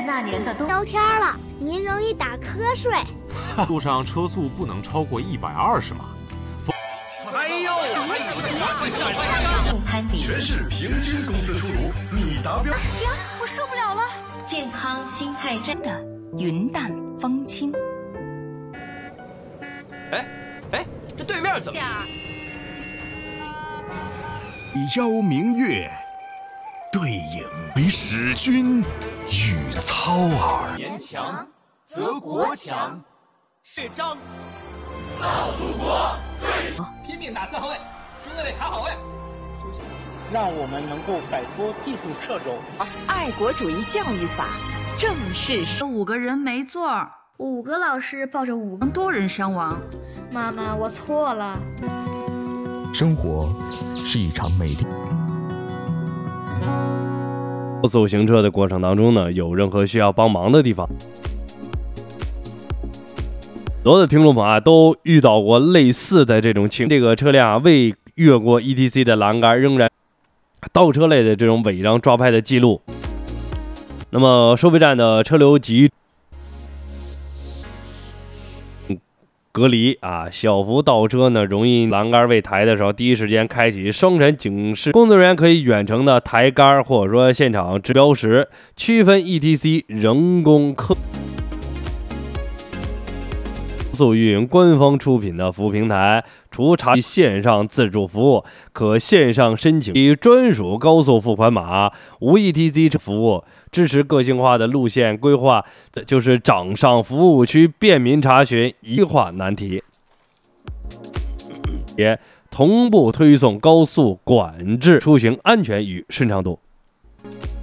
那年的冬聊天了，您容易打瞌睡。 路上车速不能超过120码。 哎呦！ 全市平均工资出炉，你达标？ 停，我受不了了！ 健康心态真的云淡风轻。 哎，这对面怎么？ 邀明月，对影比使君与操耳。 言强则国强。 是张。 老祖国拼命打4号位，中队得卡好位。 让我们能够摆脱技术掣肘。 爱国主义教育法正式 5个人没座 ，5个老师抱着5个， 多人伤亡。 妈妈，我错了。 生活是一场美丽。 高速行车的过程当中呢，有任何需要帮忙的地方，很多的听众朋友都遇到过类似的这种情况。这个车辆未越过 ETC 的栏杆，仍然倒车类的这种违章抓拍的记录。那么收费站的车流及隔离小幅倒车呢，容易栏杆未抬的时候，第一时间开启双闪警示，工作人员可以远程的抬杆，或者说现场指标识，区分 ETC 人工客。速运官方出品的服务平台，除查线上自助服务，可线上申请以专属高速付款码，无 ETC 服务，支持个性化的路线规划，就是掌上服务区便民查询，一化难题。也同步推送高速管制出行安全与顺畅度。